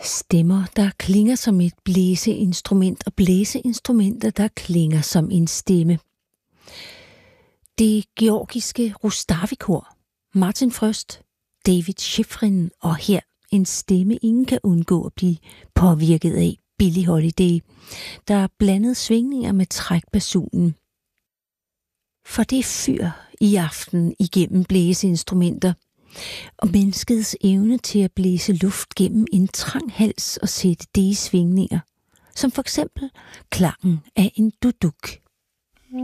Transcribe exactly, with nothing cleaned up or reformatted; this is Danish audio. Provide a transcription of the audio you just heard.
Stemmer, der klinger som et blæseinstrument, og blæseinstrumenter, der klinger som en stemme. Det georgiske Rustavikor, Martin Fröst, David Schifrin og her en stemme, ingen kan undgå at blive påvirket af, Billie Holiday, der blandede svingninger med trækbasunen. For det er fyr i aften igennem blæseinstrumenter, og menneskets evne til at blæse luft gennem en trang hals og sætte det i svingninger, som for eksempel klangen af en duduk.